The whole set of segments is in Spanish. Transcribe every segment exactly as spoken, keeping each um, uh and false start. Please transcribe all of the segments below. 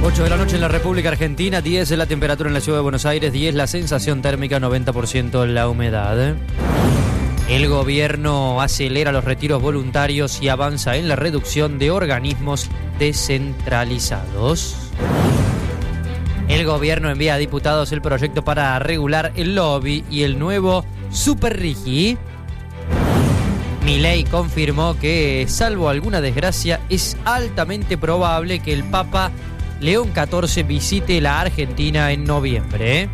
ocho de la noche en la República Argentina, diez la temperatura en la ciudad de Buenos Aires, diez la sensación térmica, noventa por ciento la humedad. El gobierno acelera los retiros voluntarios y avanza en la reducción de organismos descentralizados. El gobierno envía a diputados el proyecto para regular el lobby y el nuevo Superrigi. Milei confirmó que, salvo alguna desgracia, es altamente probable que el Papa León catorce visite la Argentina en noviembre.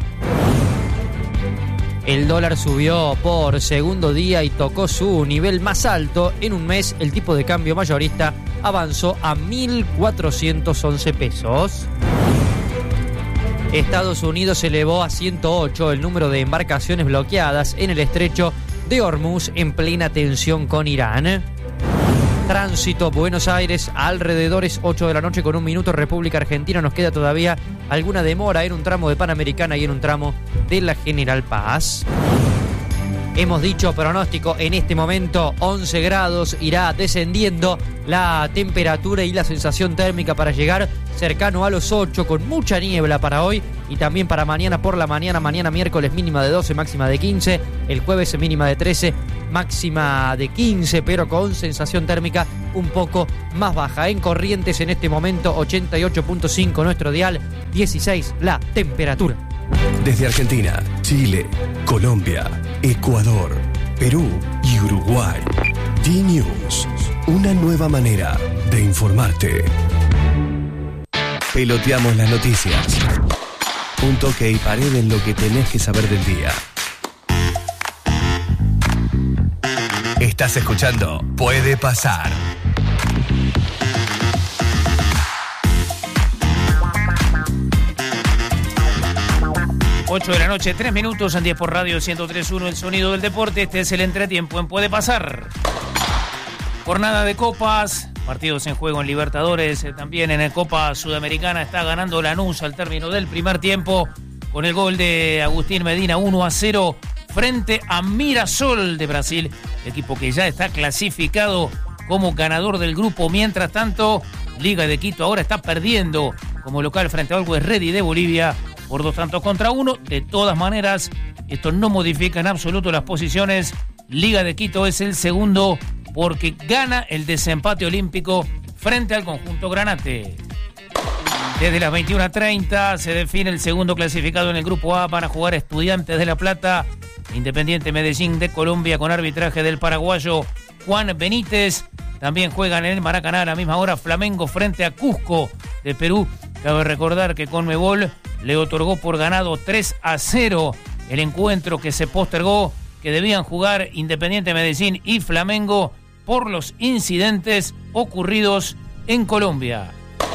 El dólar subió por segundo día y tocó su nivel más alto. En un mes, el tipo de cambio mayorista avanzó a mil cuatrocientos once pesos. Estados Unidos elevó a ciento ocho el número de embarcaciones bloqueadas en el estrecho de Hormuz en plena tensión con Irán. Tránsito Buenos Aires, alrededores ocho de la noche con un minuto. República Argentina, nos queda todavía alguna demora en un tramo de Panamericana y en un tramo de la General Paz. Hemos dicho pronóstico en este momento, once grados, irá descendiendo la temperatura y la sensación térmica para llegar cercano a los ocho, con mucha niebla para hoy y también para mañana por la mañana. Mañana miércoles mínima de doce, máxima de quince, el jueves mínima de trece, máxima de quince, pero con sensación térmica un poco más baja. En Corrientes en este momento ochenta y ocho punto cinco nuestro dial, dieciséis la temperatura. Desde Argentina, Chile, Colombia, Ecuador, Perú y Uruguay. D-News, una nueva manera de informarte. Peloteamos las noticias. Un toque y pared en lo que tenés que saber del día. Estás escuchando Puede Pasar. ocho de la noche, tres minutos, en diez por radio ciento tres punto uno, el sonido del deporte. Este es el entretiempo en Puede Pasar. Jornada de copas, partidos en juego en Libertadores, también en la Copa Sudamericana. Está ganando Lanús al término del primer tiempo con el gol de Agustín Medina, uno a cero frente a Mirassol de Brasil, equipo que ya está clasificado como ganador del grupo. Mientras tanto, Liga de Quito ahora está perdiendo como local frente a Always Ready de Bolivia por dos tantos contra uno. De todas maneras, esto no modifica en absoluto las posiciones. Liga de Quito es el segundo porque gana el desempate olímpico frente al conjunto Granate. Desde las veintiuna treinta se define el segundo clasificado en el grupo A. Van a jugar Estudiantes de La Plata, Independiente Medellín de Colombia con arbitraje del paraguayo Juan Benítez. También juegan en el Maracaná a la misma hora Flamengo frente a Cusco de Perú. Cabe recordar que Conmebol le otorgó por ganado tres a cero el encuentro que se postergó, que debían jugar Independiente Medellín y Flamengo por los incidentes ocurridos en Colombia.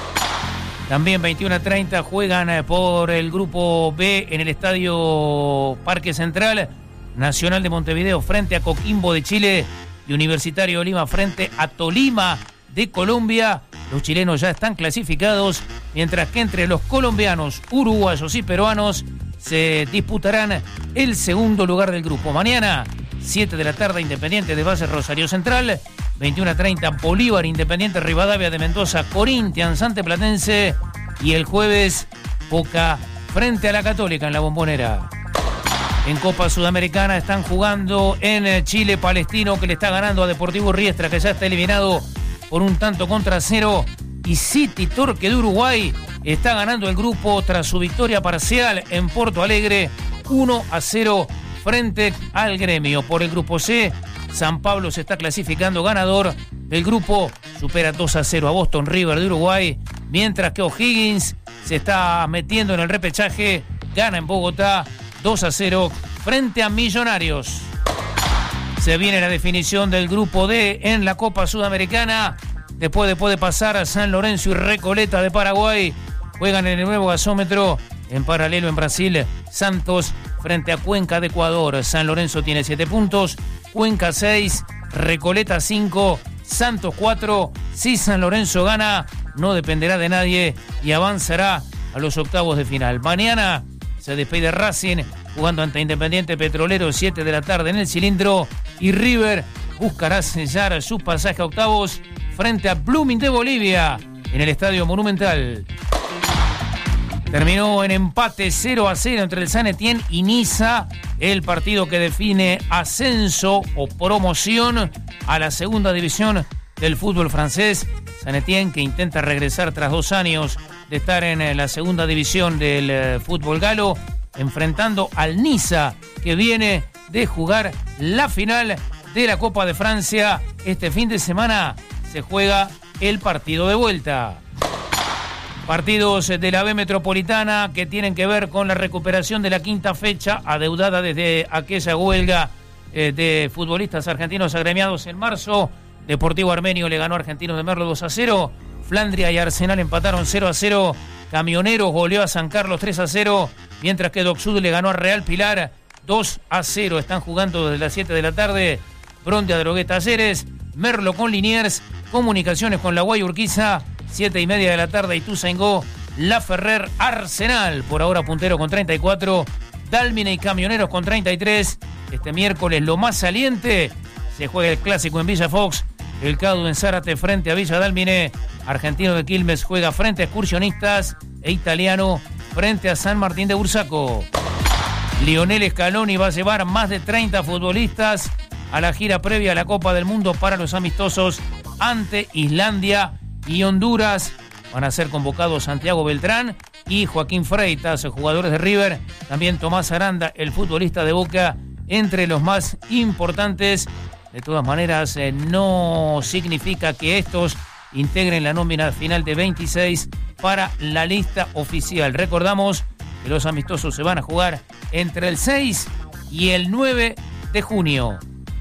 También veintiuna treinta juegan por el grupo B en el Estadio Parque Central, Nacional de Montevideo frente a Coquimbo de Chile y Universitario de Lima frente a Tolima de Colombia. Los chilenos ya están clasificados, mientras que entre los colombianos, uruguayos y peruanos se disputarán el segundo lugar del grupo. Mañana, siete de la tarde, Independiente de Base Rosario Central, veintiuna treinta Bolívar, Independiente Rivadavia de Mendoza, Corinthians ante Platense, y el jueves Boca frente a la Católica en la Bombonera. En Copa Sudamericana están jugando en Chile Palestino, que le está ganando a Deportivo Riestra, que ya está eliminado por un tanto contra cero, y City Torque de Uruguay está ganando el grupo tras su victoria parcial en Porto Alegre, uno a cero frente al Gremio. Por el grupo C, San Pablo se está clasificando ganador del grupo, supera dos a cero a Boston River de Uruguay, mientras que O'Higgins se está metiendo en el repechaje, gana en Bogotá dos a cero frente a Millonarios. Se viene la definición del grupo D en la Copa Sudamericana. Después de puede pasar a San Lorenzo y Recoleta de Paraguay. Juegan en el nuevo gasómetro. En paralelo en Brasil, Santos frente a Cuenca de Ecuador. San Lorenzo tiene siete puntos, Cuenca seis, Recoleta cinco, Santos cuatro. Si San Lorenzo gana, no dependerá de nadie y avanzará a los octavos de final. Mañana se despide Racing jugando ante Independiente Petrolero, siete de la tarde en el Cilindro, y River buscará sellar su pasaje a octavos frente a Blooming de Bolivia en el Estadio Monumental. Terminó en empate cero a cero entre el Saint-Étienne y Niza, el partido que define ascenso o promoción a la segunda división del fútbol francés. Saint-Étienne, que intenta regresar tras dos años de estar en la segunda división del eh, fútbol galo, enfrentando al Niza, que viene de jugar la final de la Copa de Francia. Este fin de semana se juega el partido de vuelta. Partidos de la B Metropolitana que tienen que ver con la recuperación de la quinta fecha, adeudada desde aquella huelga eh, de futbolistas argentinos agremiados en marzo. Deportivo Armenio le ganó a Argentinos de Merlo dos a cero. Flandria y Arsenal empataron cero a cero. Camioneros goleó a San Carlos tres a cero. Mientras que Docsud le ganó a Real Pilar dos a cero. Están jugando desde las siete de la tarde. Bronte Adrogué Talleres. Merlo con Liniers. Comunicaciones con la Guay Urquiza. siete y media de la tarde. Ituzaingó, La Ferrer, Arsenal. Por ahora puntero con treinta y cuatro. Dálmine y Camioneros con treinta y tres. Este miércoles lo más saliente. Se juega el clásico en Villa Fox. El Cadu en Zárate frente a Villa Dálmine. Argentino de Quilmes juega frente a Excursionistas. E Italiano frente a San Martín de Bursaco. Lionel Scaloni va a llevar más de treinta futbolistas a la gira previa a la Copa del Mundo para los amistosos ante Islandia y Honduras. Van a ser convocados Santiago Beltrán y Joaquín Freitas, jugadores de River. También Tomás Aranda, el futbolista de Boca, entre los más importantes. De todas maneras, eh, no significa que estos integren la nómina final de veintiséis para la lista oficial. Recordamos que los amistosos se van a jugar entre el seis y el nueve de junio.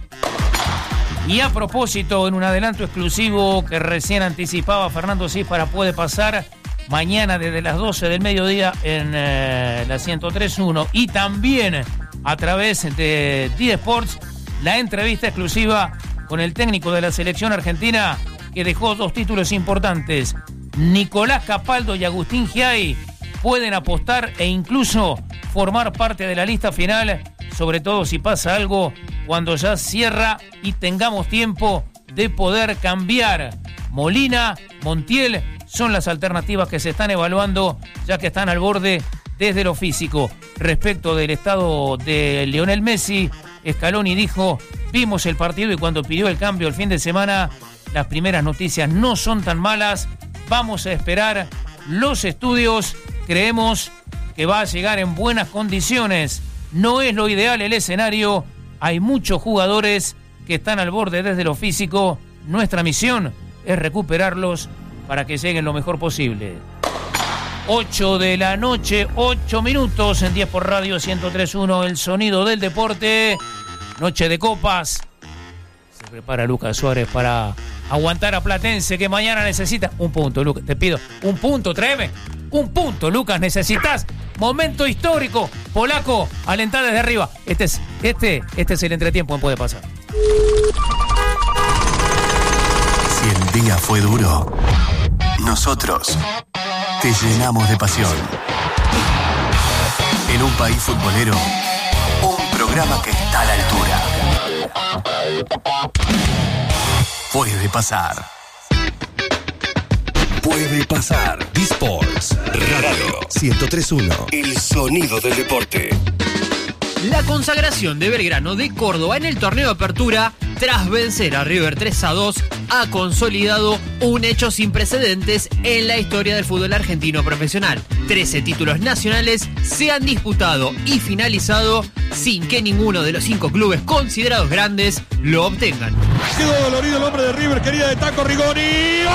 Y a propósito, en un adelanto exclusivo que recién anticipaba Fernando Císpara, puede pasar mañana desde las doce del mediodía en eh, la ciento tres punto uno y también a través de D Sports, la entrevista exclusiva con el técnico de la selección argentina que dejó dos títulos importantes. Nicolás Capaldo y Agustín Giai pueden apostar e incluso formar parte de la lista final, sobre todo si pasa algo cuando ya cierra y tengamos tiempo de poder cambiar. Molina, Montiel son las alternativas que se están evaluando, ya que están al borde desde lo físico. Respecto del estado de Lionel Messi, Scaloni dijo: vimos el partido y cuando pidió el cambio el fin de semana, las primeras noticias no son tan malas. Vamos a esperar los estudios. Creemos que va a llegar en buenas condiciones. No es lo ideal el escenario. Hay muchos jugadores que están al borde desde lo físico. Nuestra misión es recuperarlos para que lleguen lo mejor posible. ocho de la noche, ocho minutos en diez por Radio ciento tres punto uno, el sonido del deporte. Noche de copas. Se prepara Lucas Suárez para aguantar a Platense, que mañana necesita un punto, Lucas. Te pido un punto, tráeme. Un punto, Lucas, necesitas. Momento histórico. Polaco, alentá desde arriba. Este es, este, este es el entretiempo en Puede Pasar. Si el día fue duro, nosotros te llenamos de pasión. En un país futbolero, un programa que está a la altura. Puede pasar. Puede pasar. D-Sports Radio ciento tres punto uno. El sonido del deporte. La consagración de Belgrano de Córdoba en el torneo de apertura, tras vencer a River tres a dos, ha consolidado un hecho sin precedentes en la historia del fútbol argentino profesional. trece títulos nacionales se han disputado y finalizado sin que ninguno de los cinco clubes considerados grandes lo obtengan. Quedó dolorido el hombre de River, querida de Taco Rigoni.